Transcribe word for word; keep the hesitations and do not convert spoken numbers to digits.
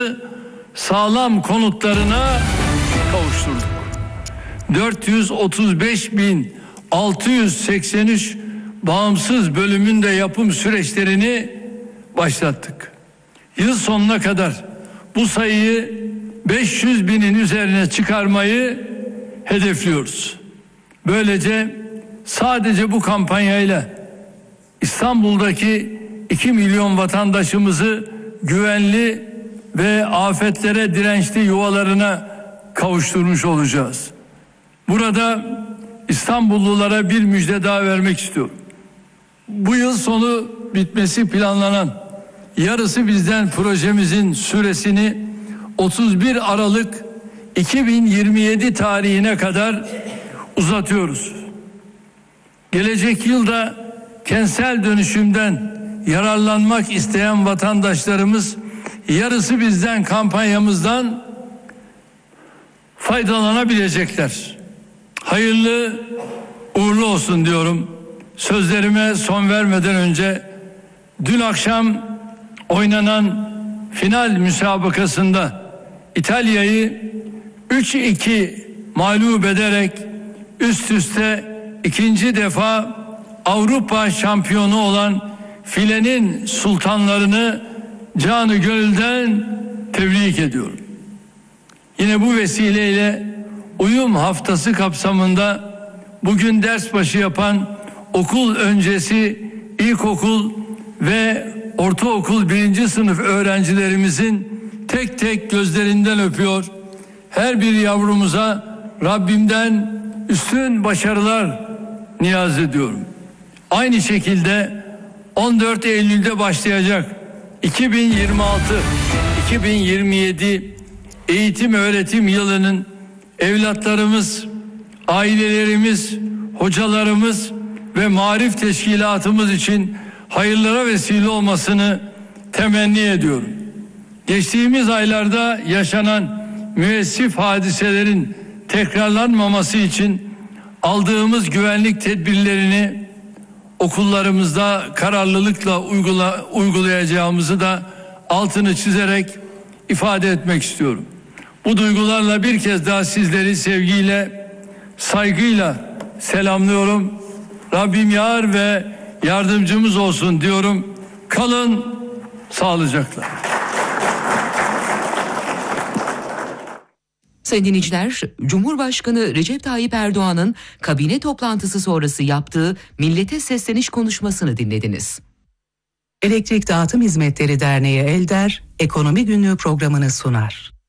sağlam konutlarına kavuşturduk. dört yüz otuz beş bin altı yüz seksen üç bağımsız bölümünde yapım süreçlerini başlattık. Yıl sonuna kadar bu sayıyı beş yüz binin üzerine çıkarmayı hedefliyoruz. Böylece sadece bu kampanyayla İstanbul'daki iki milyon vatandaşımızı güvenli ve afetlere dirençli yuvalarına kavuşturmuş olacağız. Burada İstanbullulara bir müjde daha vermek istiyorum. Bu yıl sonu bitmesi planlanan Yarısı Bizden projemizin süresini otuz bir Aralık iki bin yirmi yedi tarihine kadar uzatıyoruz. Gelecek yılda kentsel dönüşümden yararlanmak isteyen vatandaşlarımız Yarısı Bizden kampanyamızdan faydalanabilecekler. Hayırlı uğurlu olsun diyorum. Sözlerime son vermeden önce dün akşam oynanan final müsabakasında İtalya'yı üç iki mağlup ederek üst üste ikinci defa Avrupa şampiyonu olan filenin sultanlarını canı gönülden tebrik ediyorum. Yine bu vesileyle uyum haftası kapsamında bugün ders başı yapan okul öncesi ilkokul ve ortaokul birinci sınıf öğrencilerimizin tek tek gözlerinden öpüyor. Her bir yavrumuza Rabbimden üstün başarılar niyaz ediyorum. Aynı şekilde on dört Eylül'de başlayacak iki bin yirmi altı iki bin yirmi yedi eğitim öğretim yılının evlatlarımız, ailelerimiz, hocalarımız ve marif teşkilatımız için hayırlara vesile olmasını temenni ediyorum. Geçtiğimiz aylarda yaşanan müessif hadiselerin tekrarlanmaması için aldığımız güvenlik tedbirlerini okullarımızda kararlılıkla uygula, uygulayacağımızı da altını çizerek ifade etmek istiyorum. Bu duygularla bir kez daha sizleri sevgiyle, saygıyla selamlıyorum. Rabbim yar ve yardımcımız olsun diyorum. Kalın sağlıcakla. Sayın dinleyiciler, Cumhurbaşkanı Recep Tayyip Erdoğan'ın kabine toplantısı sonrası yaptığı millete sesleniş konuşmasını dinlediniz. Elektrik Dağıtım Hizmetleri Derneği ELDER, Ekonomi Günlüğü programını sunar.